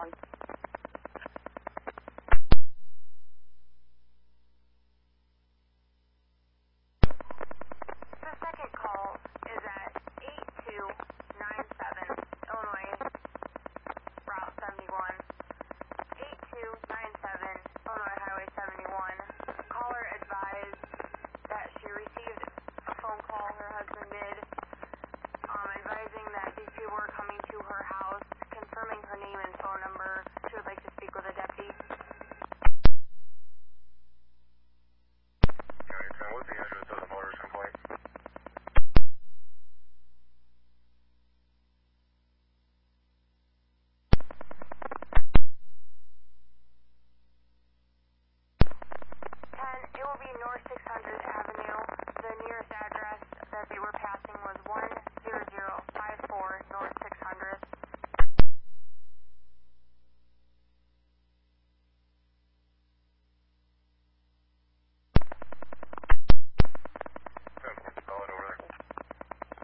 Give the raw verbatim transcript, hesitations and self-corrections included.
one. The second call is at eight two nine seven Illinois Route seventy-one. eight two nine seven Illinois Highway seventy-one. Caller advised that she received a phone call, her husband did, um, advising that these people were coming to her house, confirming her name and phone number. She would like to speak with a deputy. County ten, what's the address of the motorist complaint? ten, it will be North six hundredth Avenue.